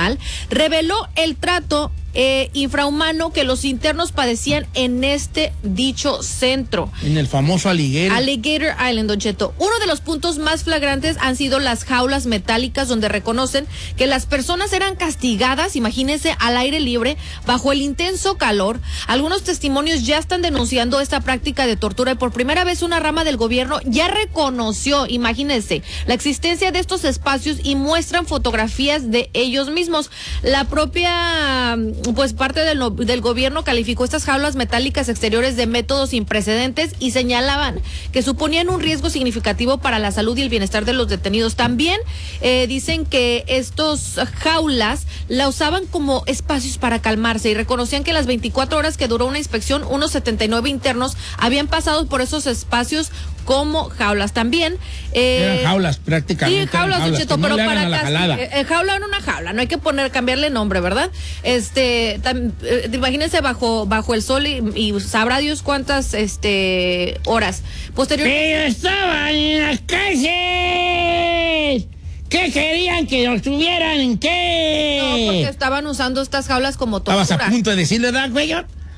personal, reveló el trato infrahumano que los internos padecían en este dicho centro. En el famoso Alligator Island, Don Cheto. Uno de los puntos más flagrantes han sido las jaulas metálicas donde reconocen que las personas eran castigadas, imagínense, al aire libre, bajo el intenso calor. Algunos testimonios ya están denunciando esta práctica de tortura y por primera vez una rama del gobierno ya reconoció, imagínense, la existencia de estos espacios y muestran fotografías de ellos mismos. La propia parte del gobierno calificó estas jaulas metálicas exteriores de métodos sin precedentes y señalaban que suponían un riesgo significativo para la salud y el bienestar de los detenidos. También dicen que estos jaulas la usaban como espacios para calmarse y reconocían que las 24 horas que duró una inspección, unos 79 internos habían pasado por esos espacios como jaulas también. Eran jaulas prácticamente. Sí, jaulas, Cheto, pero no para jalada. Jaula era una jaula, no hay que cambiarle nombre, ¿verdad? Imagínense bajo el sol y sabrá Dios cuántas horas. Pero estaban en las cárceles. ¿Qué querían que los tuvieran en qué? No, porque estaban usando estas jaulas como tortura. ¿Estabas a punto de decirle, ¿verdad, güey?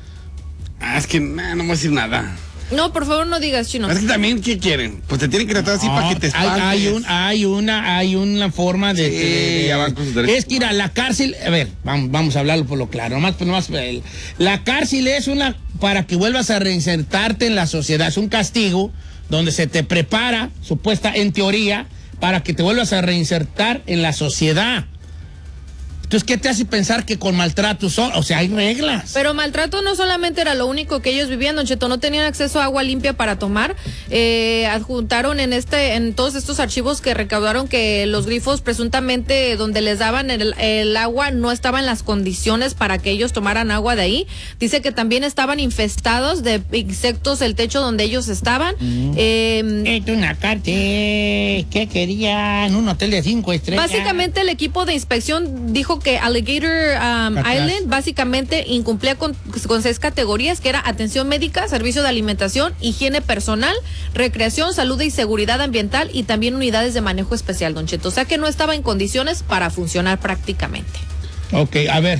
Es que no voy a decir nada. No, por favor, no digas, Chino. Es que también, ¿qué quieren? Pues te tienen que tratar así para que te espantes. Hay una forma de ya van con sus derechos. Es que ir a la cárcel, a ver, vamos a hablarlo por lo claro, nomás la cárcel es para que vuelvas a reinsertarte en la sociedad, es un castigo donde se te prepara, en teoría, para que te vuelvas a reinsertar en la sociedad. Entonces, ¿qué te hace pensar que con maltrato o sea, hay reglas? Pero maltrato no solamente era lo único que ellos vivían, Don Cheto, no tenían acceso a agua limpia para tomar. Adjuntaron en todos estos archivos que recaudaron que los grifos presuntamente donde les daban el agua no estaban en las condiciones para que ellos tomaran agua de ahí. Dice que también estaban infestados de insectos el techo donde ellos estaban. Esto es una cárcel. ¿Qué querían? Un hotel de 5 estrellas. Básicamente el equipo de inspección dijo que Alligator Island básicamente incumplía con 6 categorías, que era atención médica, servicio de alimentación, higiene personal, recreación, salud y seguridad ambiental y también unidades de manejo especial, Don Cheto. O sea que no estaba en condiciones para funcionar prácticamente. Ok, a ver,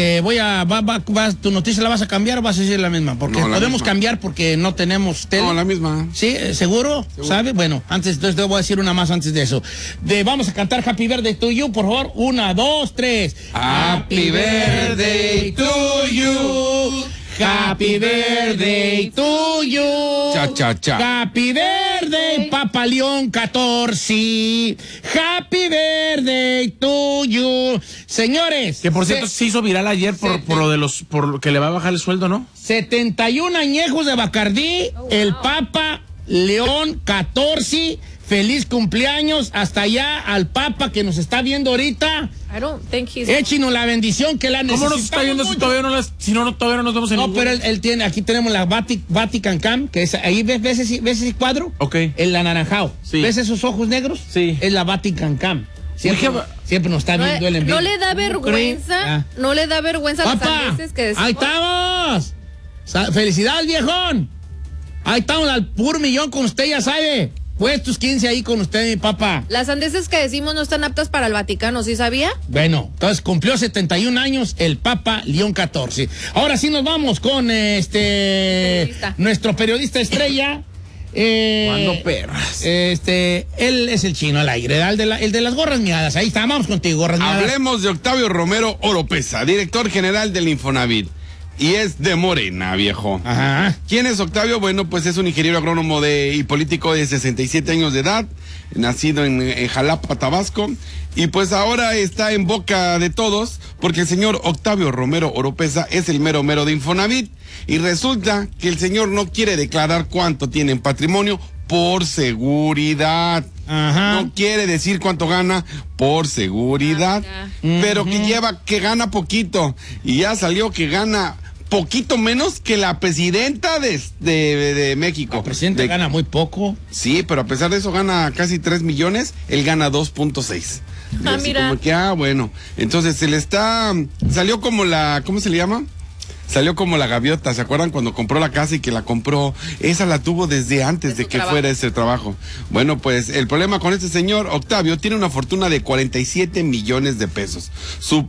¿tu noticia la vas a cambiar o vas a decir la misma? Porque no, podemos misma. Cambiar porque no tenemos tele. No, la misma. ¿Sí? ¿Seguro? ¿Sabe? Bueno, entonces te voy a decir una más antes de eso. Vamos a cantar Happy Birthday to You, por favor. 1, 2, 3. Happy birthday to you. Happy birthday to you. Cha, cha, cha. Happy birthday, Papa León 14. Happy birthday to you. Señores. Que por cierto se hizo viral ayer por lo que le va a bajar el sueldo, ¿no? 71 añejos de Bacardí, el Papa León 14. Feliz cumpleaños hasta allá al Papa que nos está viendo ahorita. I don't think he's... Échinos la bendición que la necesitamos. ¿Cómo nos está viendo si todavía no nos vemos en No, ningún... pero él tiene, aquí tenemos la Vatican Camp, que es ahí, ¿ves ese cuadro? Ok. El anaranjado. Sí. ¿Ves esos ojos negros? Sí. Es la Vatican Camp. Siempre nos está viendo él en vivo. No le da vergüenza, no le da vergüenza a los ¡Papá! sandeces que decimos. ¡Ahí estamos! ¡Felicidades, viejón! Ahí estamos al puro millón con usted, ya sabe. Puestos 15 ahí con usted, mi papá. Las sandeces que decimos no están aptas para el Vaticano, ¿sí sabía? Bueno, entonces cumplió 71 años el Papa León 14. Ahora sí nos vamos con nuestro periodista estrella. ¿Cuándo perras? Él es el chino al aire, el de las gorras miadas. Ahí está, vamos contigo, gorras miadas. Hablemos de Octavio Romero Oropeza, director general del Infonavit. Y es de Morena, viejo. Ajá. ¿Quién es Octavio? Bueno, pues es un ingeniero agrónomo y político de 67 años de edad, nacido en Jalapa, Tabasco, y pues ahora está en boca de todos porque el señor Octavio Romero Oropeza es el mero mero de Infonavit, y resulta que el señor no quiere declarar cuánto tiene en patrimonio por seguridad. Ajá. No quiere decir cuánto gana por seguridad, pero que gana poquito, y ya salió que gana poquito menos que la presidenta de México. La presidenta gana muy poco. Sí, pero a pesar de eso gana casi 3 millones, él gana 2.6. Mira. Como que, bueno, entonces salió como ¿cómo se le llama? Salió como la gaviota, ¿se acuerdan cuando compró la casa y que la compró? Esa la tuvo desde antes de que fuera ese trabajo. Bueno, pues el problema con este señor Octavio tiene una fortuna de 47 millones de pesos. Su